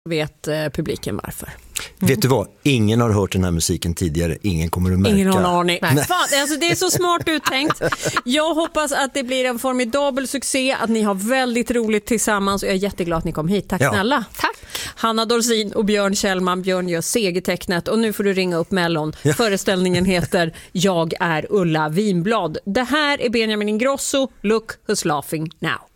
vet publiken varför. Vet du vad? Ingen har hört den här musiken tidigare. Ingen kommer att märka. Ingen har en aning. Fan, alltså det är så smart uttänkt. Jag hoppas att det blir en formidabel succé, att ni har väldigt roligt tillsammans och jag är jätteglad att ni kom hit. Tack snälla. Tack. Hanna Dorsin och Björn Kjellman. Björn gör segertecknet och nu får du ringa upp Mellon. Föreställningen heter Jag är Ulla Vinblad. Det här är Benjamin Ingrosso. Look who's laughing now.